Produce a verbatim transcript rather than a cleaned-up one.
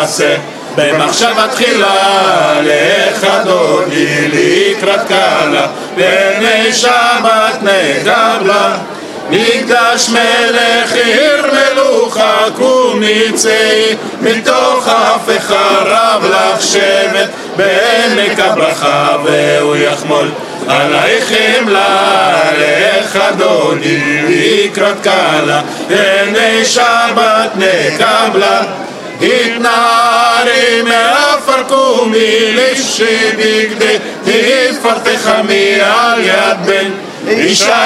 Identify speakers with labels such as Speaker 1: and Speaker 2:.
Speaker 1: תעשה במחשבה תחילה לך דודי לקראת קלה בני שבת נקבלה מקדש מלך עיר מלוכה קום נצא מתוך הפך רב לך שבט בעמק הברכה והוא יחמול עלייך חמלה לך דודי לקראת קלה בני שבת נקבלה התנערי מעפר קומי לשי בגדי תפארתך מעל יד בן אישה